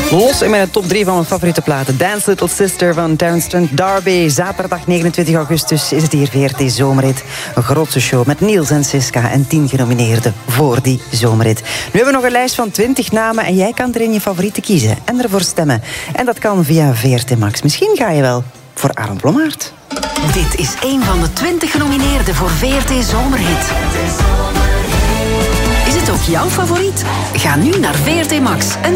Los in mijn top 3 van mijn favoriete platen. Dance Little Sister van Terence Trent D'Arby. Zaterdag 29 augustus is het hier VRT Zomerrit. Een grootse show met Niels en Siska en 10 genomineerden voor die zomerrit. Nu hebben we nog een lijst van 20 namen en jij kan erin je favoriete kiezen en ervoor stemmen. En dat kan via VRT Max. Misschien ga je wel voor Arend Blommaert. Dit is een van de 20 genomineerden voor VRT Zomerhit. Is het ook jouw favoriet? Ga nu naar VRT Max en